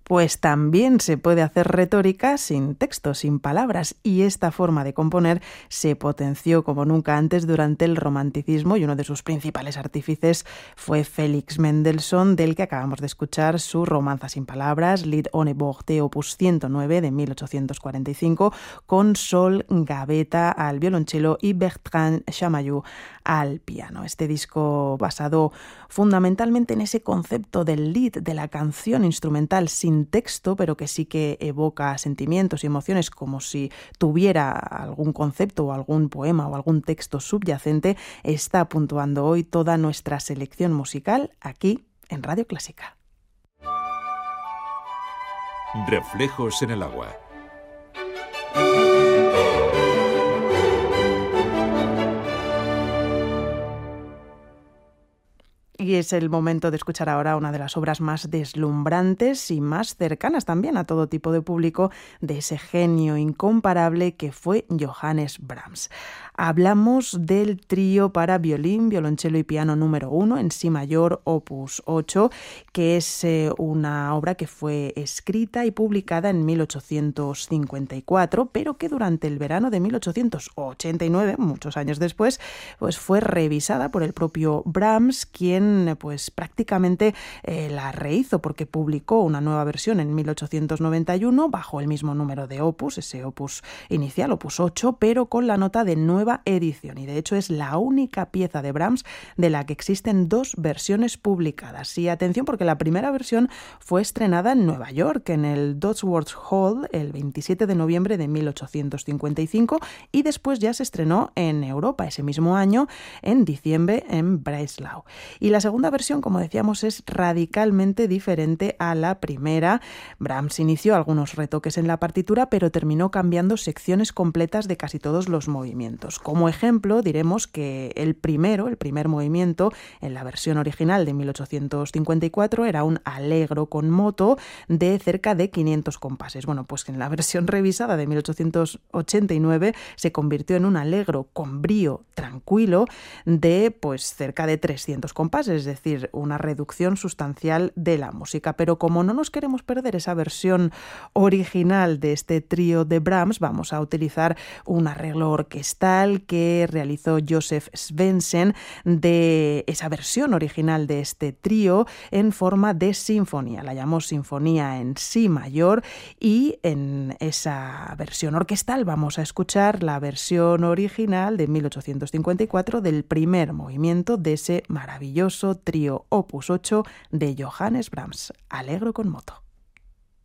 Pues también se puede hacer retórica sin texto, sin palabras, y esta forma de componer se potenció como nunca antes durante el Romanticismo y uno de sus principales artífices fue Félix Mendelssohn, del que acabamos de escuchar su Romanza sin palabras, Lied ohne Worte, opus 109 de 1845, con Sol Gavetta al violonchelo y Bertrand Chamayou al piano. Este disco basado fundamentalmente en ese concepto del lied, de la canción instrumental sin texto, pero que sí que evoca sentimientos y emociones como si tuviera algún concepto o algún poema o algún texto subyacente, está puntuando hoy toda nuestra selección musical aquí en Radio Clásica. Reflejos en el agua. Y es el momento de escuchar ahora una de las obras más deslumbrantes y más cercanas también a todo tipo de público de ese genio incomparable que fue Johannes Brahms. Hablamos del trío para violín, violonchelo y piano número 1 en si mayor, opus 8, que es una obra que fue escrita y publicada en 1854, pero que durante el verano de 1889, muchos años después, pues fue revisada por el propio Brahms, quien pues prácticamente la rehizo, porque publicó una nueva versión en 1891 bajo el mismo número de opus, ese opus inicial, opus 8, pero con la nota de nueva edición, y de hecho es la única pieza de Brahms de la que existen dos versiones publicadas. Y atención, porque la primera versión fue estrenada en Nueva York, en el Dodsworth Hall, el 27 de noviembre de 1855, y después ya se estrenó en Europa ese mismo año, en diciembre, en Breslau. Y la segunda versión, como decíamos, es radicalmente diferente a la primera. Brahms inició algunos retoques en la partitura, pero terminó cambiando secciones completas de casi todos los movimientos. Como ejemplo, diremos que el primer movimiento en la versión original de 1854 era un allegro con moto de cerca de 500 compases. Bueno, pues en la versión revisada de 1889 se convirtió en un allegro con brío tranquilo de pues cerca de 300 compases, es decir, una reducción sustancial de la música. Pero como no nos queremos perder esa versión original de este trío de Brahms, vamos a utilizar un arreglo orquestal que realizó Joseph Svendsen de esa versión original de este trío en forma de sinfonía. La llamó Sinfonía en Si mayor, y en esa versión orquestal vamos a escuchar la versión original de 1854 del primer movimiento de ese maravilloso trío opus 8 de Johannes Brahms, Allegro con moto.